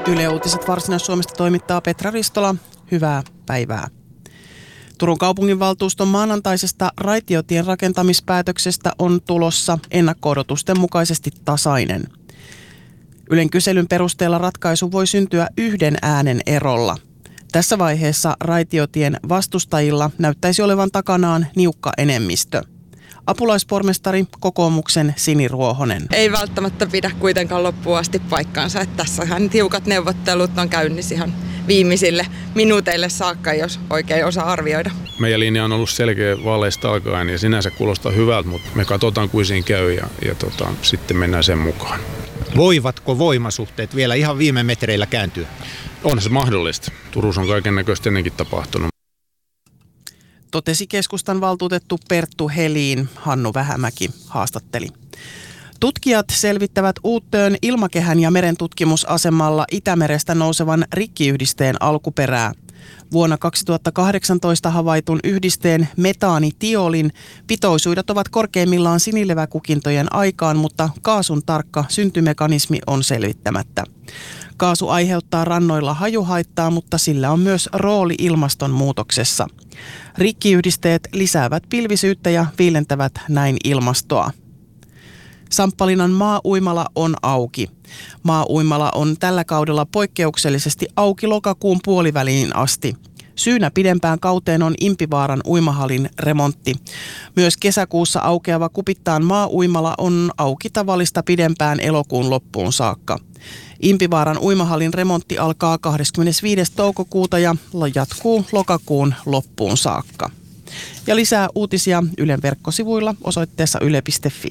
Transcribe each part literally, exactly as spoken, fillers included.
Yle Uutiset Varsinais-Suomesta toimittaa Petra Ristola. Hyvää päivää. Turun kaupunginvaltuuston maanantaisesta raitiotien rakentamispäätöksestä on tulossa ennakko-odotusten mukaisesti tasainen. Ylen kyselyn perusteella ratkaisu voi syntyä yhden äänen erolla. Tässä vaiheessa raitiotien vastustajilla näyttäisi olevan takanaan niukka enemmistö. Apulaispormestari kokoomuksen Sini Ruohonen. Ei välttämättä pidä kuitenkaan loppuun asti paikkaansa. Että tässähän tiukat neuvottelut on käynnissä ihan viimeisille minuuteille saakka, jos oikein osaa arvioida. Meidän linja on ollut selkeä vaaleista alkaen ja sinänsä kuulostaa hyvältä, mutta me katsotaan kuin siinä käy ja, ja tota, sitten mennään sen mukaan. Voivatko voimasuhteet vielä ihan viime metreillä kääntyä? On se mahdollista. Turussa on kaiken näköistä ennenkin tapahtunut. Totesi keskustan valtuutettu Perttu Helin. Hannu Vähämäki haastatteli. Tutkijat selvittävät Uuttöön ilmakehän ja merentutkimusasemalla Itämerestä nousevan rikkiyhdisteen alkuperää. Vuonna kaksituhattakahdeksantoista havaitun yhdisteen metaanitiolin pitoisuudet ovat korkeimmillaan sinileväkukintojen aikaan, mutta kaasun tarkka syntymekanismi on selvittämättä. Kaasu aiheuttaa rannoilla hajuhaittaa, mutta sillä on myös rooli ilmastonmuutoksessa. Rikkiyhdisteet lisäävät pilvisyyttä ja viilentävät näin ilmastoa. Samppalinan maa-uimala on auki. Maa-uimala on tällä kaudella poikkeuksellisesti auki lokakuun puoliväliin asti. Syynä pidempään kauteen on Impivaaran uimahallin remontti. Myös kesäkuussa aukeava Kupittaan maa-uimala on auki tavallista pidempään elokuun loppuun saakka. Impivaaran uimahallin remontti alkaa kahdeskymmenesviides toukokuuta ja jatkuu lokakuun loppuun saakka. Ja lisää uutisia Ylen verkkosivuilla osoitteessa yle piste fi.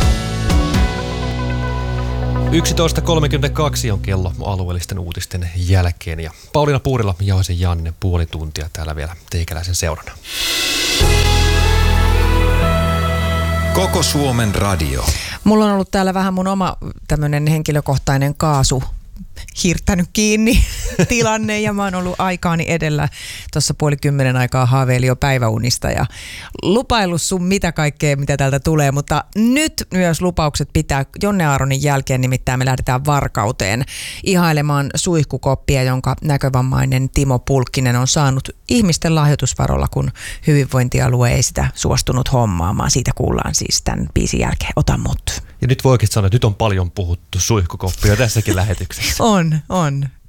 yksitoista kolmekymmentäkaksi on kello alueellisten uutisten jälkeen ja Pauliina Puurila ja Jauhisen Janne puoli tuntia täällä vielä teikäläisen seurana. Koko Suomen radio. Mulla on ollut täällä vähän mun oma tämmönen henkilökohtainen kaasu hirttänyt kiinni tilanne ja mä oon ollut aikaani edellä. Tuossa puoli kymmenen aikaa haaveili jo päiväunista ja lupaillut sun mitä kaikkea, mitä täältä tulee, mutta nyt myös lupaukset pitää. Jonne Aaronin jälkeen nimittäin me lähdetään Varkauteen ihailemaan suihkukoppia, jonka näkövammainen Timo Pulkkinen on saanut ihmisten lahjoitusvarolla, kun hyvinvointialue ei sitä suostunut hommaamaan. Siitä kuullaan siis tämän biisin jälkeen. Ota mut. Ja nyt voi oikeasti sanoa, että nyt on paljon puhuttu suihkukoppia tässäkin lähetyksessä. On, on.